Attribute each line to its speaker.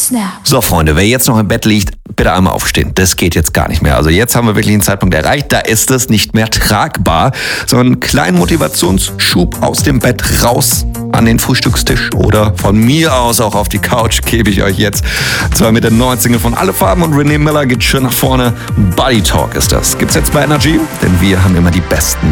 Speaker 1: Snap.
Speaker 2: So, Freunde, wer jetzt noch im Bett liegt, bitte einmal aufstehen. Das geht jetzt gar nicht mehr. Also jetzt haben wir wirklich einen Zeitpunkt erreicht, da ist es nicht mehr tragbar. So einen kleinen Motivationsschub aus dem Bett raus an den Frühstückstisch oder von mir aus auch auf die Couch gebe ich euch jetzt. Zwar mit der neuen Single von Alle Farben und René Miller geht schön nach vorne. Body Talk ist das. Gibt's jetzt bei Energy, denn wir haben immer die besten